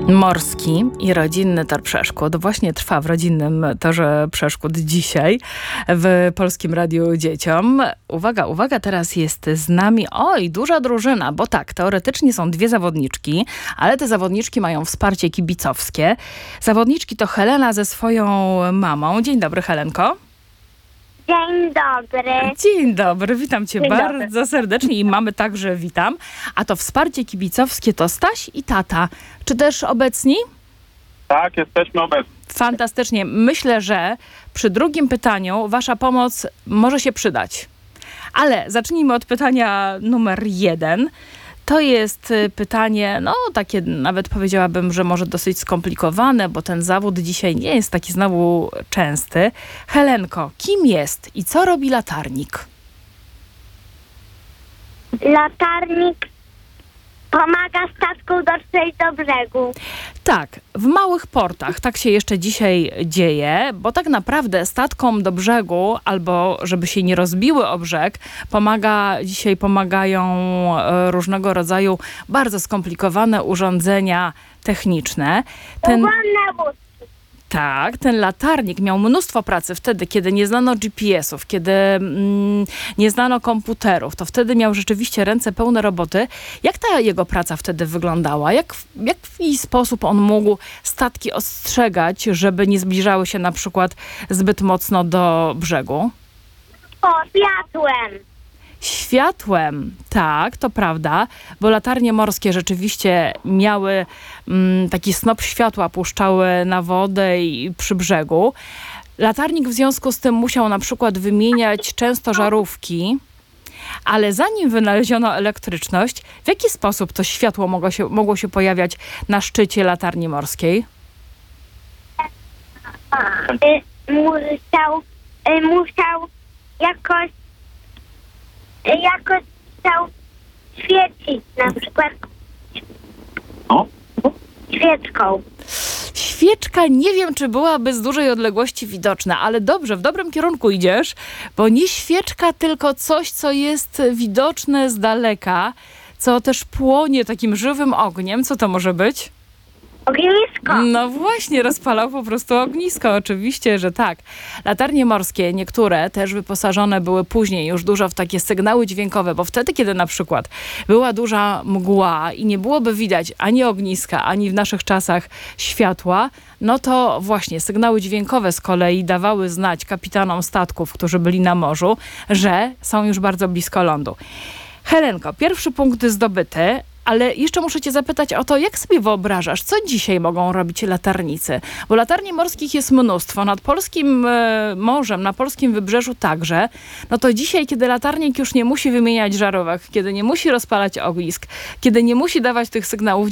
Morski i rodzinny tor przeszkód właśnie trwa w rodzinnym torze przeszkód dzisiaj w Polskim Radiu Dzieciom. Uwaga, uwaga, teraz jest z nami duża drużyna, bo tak, teoretycznie są dwie zawodniczki, ale te zawodniczki mają wsparcie kibicowskie. Zawodniczki to Helena ze swoją mamą. Dzień dobry, Helenko. Dzień dobry. Dzień dobry, witam cię Dzień bardzo dobry. serdecznie i mamy także witam. A to wsparcie kibicowskie to Staś i tata. Czy też obecni? Tak, jesteśmy obecni. Fantastycznie. Myślę, że przy drugim pytaniu wasza pomoc może się przydać. Ale zacznijmy od pytania numer 1. To jest pytanie, takie nawet powiedziałabym, że może dosyć skomplikowane, bo ten zawód dzisiaj nie jest taki znowu częsty. Helenko, kim jest i co robi latarnik? Latarnik pomaga statku dotrzeć do brzegu. Tak, w małych portach tak się jeszcze dzisiaj dzieje, bo tak naprawdę statkom do brzegu, albo żeby się nie rozbiły o brzeg, pomagają różnego rodzaju bardzo skomplikowane urządzenia techniczne. Ogromne łódki. Tak, ten latarnik miał mnóstwo pracy wtedy, kiedy nie znano GPS-ów, kiedy nie znano komputerów. To wtedy miał rzeczywiście ręce pełne roboty. Jak ta jego praca wtedy wyglądała? W jaki sposób on mógł statki ostrzegać, żeby nie zbliżały się na przykład zbyt mocno do brzegu? Światłem. Światłem, tak, to prawda, bo latarnie morskie rzeczywiście miały taki snop światła, puszczały na wodę i przy brzegu. Latarnik w związku z tym musiał na przykład wymieniać często żarówki, ale zanim wynaleziono elektryczność, w jaki sposób to światło mogło się pojawiać na szczycie latarni morskiej? Musiał jakoś chciał świecić, na przykład świeczką. Świeczka nie wiem, czy byłaby z dużej odległości widoczna, ale dobrze, w dobrym kierunku idziesz, bo nie świeczka, tylko coś, co jest widoczne z daleka, co też płonie takim żywym ogniem. Co to może być? Ognisko. No właśnie, rozpalał po prostu ognisko, oczywiście, że tak. Latarnie morskie, niektóre też wyposażone były później już dużo w takie sygnały dźwiękowe, bo wtedy, kiedy na przykład była duża mgła i nie byłoby widać ani ogniska, ani w naszych czasach światła, no to właśnie sygnały dźwiękowe z kolei dawały znać kapitanom statków, którzy byli na morzu, że są już bardzo blisko lądu. Helenko, pierwszy punkt zdobyty. Ale jeszcze muszę cię zapytać o to, jak sobie wyobrażasz, co dzisiaj mogą robić latarnicy? Bo latarni morskich jest mnóstwo. Nad polskim morzem, na polskim wybrzeżu także. No to dzisiaj, kiedy latarnik już nie musi wymieniać żarówek, kiedy nie musi rozpalać ognisk, kiedy nie musi dawać tych sygnałów